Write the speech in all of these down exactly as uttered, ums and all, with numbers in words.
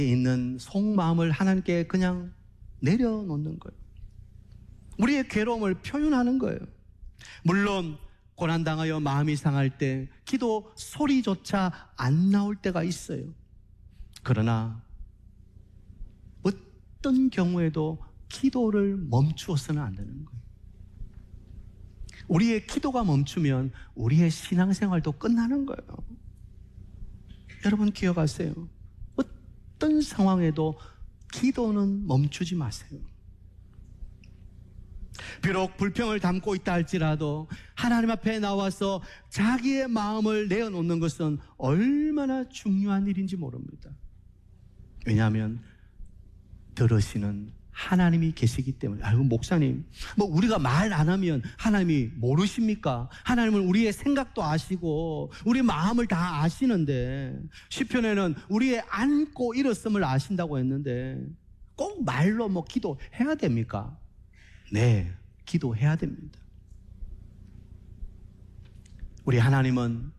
있는 속마음을 하나님께 그냥 내려놓는 거예요. 우리의 괴로움을 표현하는 거예요. 물론 고난당하여 마음이 상할 때 기도 소리조차 안 나올 때가 있어요. 그러나 어떤 경우에도 기도를 멈추어서는 안 되는 거예요. 우리의 기도가 멈추면 우리의 신앙생활도 끝나는 거예요. 여러분 기억하세요. 어떤 상황에도 기도는 멈추지 마세요. 비록 불평을 담고 있다 할지라도 하나님 앞에 나와서 자기의 마음을 내어놓는 것은 얼마나 중요한 일인지 모릅니다. 왜냐하면 들으시는 하나님이 계시기 때문에. 아이고 목사님, 뭐 우리가 말 안 하면 하나님이 모르십니까? 하나님은 우리의 생각도 아시고 우리 마음을 다 아시는데, 시편에는 우리의 안고 일었음을 아신다고 했는데 꼭 말로 뭐 기도해야 됩니까? 네, 기도해야 됩니다. 우리 하나님은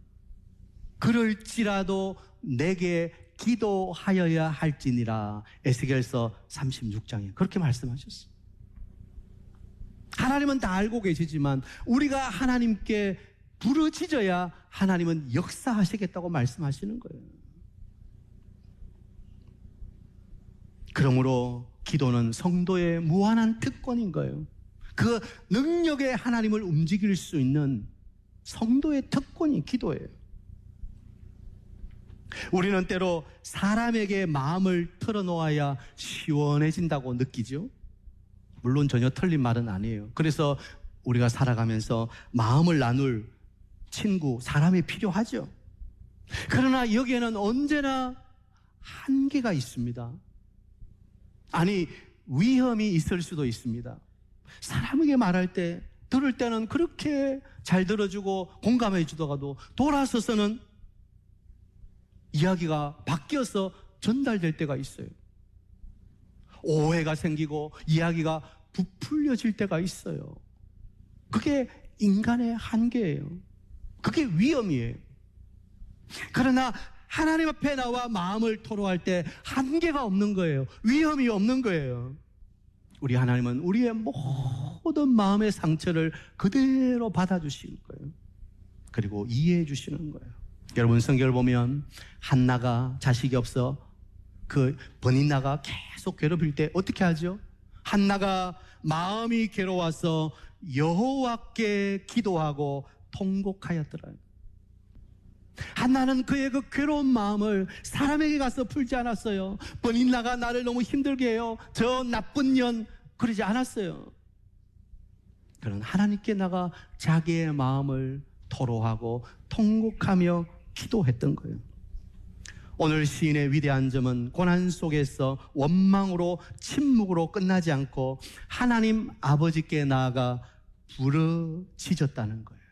그럴지라도 내게 기도하여야 할지니라, 에스겔서 삼십육 장에 그렇게 말씀하셨어요. 하나님은 다 알고 계시지만 우리가 하나님께 부르짖어야 하나님은 역사하시겠다고 말씀하시는 거예요. 그러므로 기도는 성도의 무한한 특권인 거예요. 그 능력에 하나님을 움직일 수 있는 성도의 특권이 기도예요. 우리는 때로 사람에게 마음을 털어놓아야 시원해진다고 느끼죠. 물론 전혀 틀린 말은 아니에요. 그래서 우리가 살아가면서 마음을 나눌 친구, 사람이 필요하죠. 그러나 여기에는 언제나 한계가 있습니다. 아니, 위험이 있을 수도 있습니다. 사람에게 말할 때, 들을 때는 그렇게 잘 들어주고 공감해 주다가도 돌아서서는 이야기가 바뀌어서 전달될 때가 있어요. 오해가 생기고 이야기가 부풀려질 때가 있어요. 그게 인간의 한계예요. 그게 위험이에요. 그러나 하나님 앞에 나와 마음을 토로할 때 한계가 없는 거예요. 위험이 없는 거예요. 우리 하나님은 우리의 모든 마음의 상처를 그대로 받아주시는 거예요. 그리고 이해해 주시는 거예요. 여러분 성경을 보면 한나가 자식이 없어 그 버니나가 계속 괴롭힐 때 어떻게 하죠? 한나가 마음이 괴로워서 여호와께 기도하고 통곡하였더라. 한나는 그의 그 괴로운 마음을 사람에게 가서 풀지 않았어요. 버니나가 나를 너무 힘들게 해요, 저 나쁜 년, 그러지 않았어요. 그는 하나님께 나가 자기의 마음을 토로하고 통곡하며 기도했던 거예요. 오늘 시인의 위대한 점은 고난 속에서 원망으로 침묵으로 끝나지 않고 하나님 아버지께 나아가 부르짖었다는 거예요.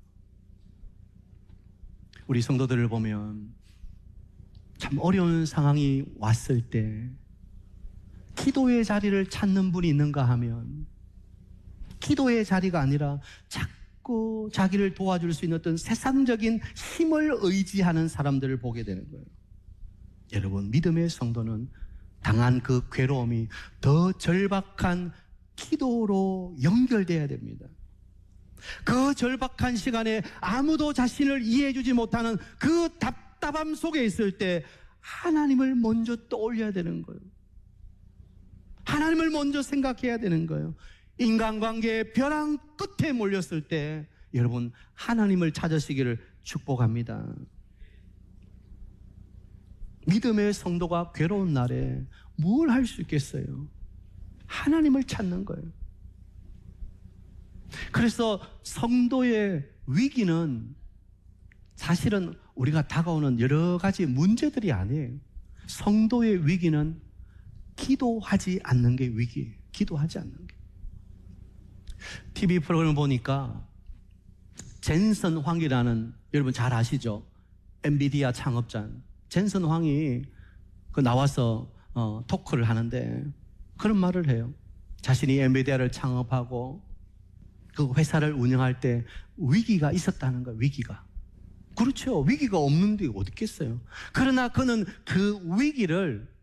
우리 성도들을 보면 참 어려운 상황이 왔을 때 기도의 자리를 찾는 분이 있는가 하면 기도의 자리가 아니라 자꾸 자기를 도와줄 수 있는 어떤 세상적인 힘을 의지하는 사람들을 보게 되는 거예요. 여러분, 믿음의 성도는 당한 그 괴로움이 더 절박한 기도로 연결돼야 됩니다. 그 절박한 시간에 아무도 자신을 이해해주지 못하는 그 답답함 속에 있을 때 하나님을 먼저 떠올려야 되는 거예요. 하나님을 먼저 생각해야 되는 거예요. 인간관계의 벼랑 끝에 몰렸을 때 여러분 하나님을 찾으시기를 축복합니다. 믿음의 성도가 괴로운 날에 뭘 할 수 있겠어요? 하나님을 찾는 거예요. 그래서 성도의 위기는 사실은 우리가 다가오는 여러 가지 문제들이 아니에요. 성도의 위기는 기도하지 않는 게 위기예요. 기도하지 않는 게. 티비 프로그램을 보니까 젠슨 황이라는, 여러분 잘 아시죠? 엔비디아 창업자 젠슨 황이 그 나와서 어, 토크를 하는데 그런 말을 해요. 자신이 엔비디아를 창업하고 그 회사를 운영할 때 위기가 있었다는 거예요. 위기가. 그렇죠. 위기가 없는데 어디 있겠어요. 그러나 그는 그 위기를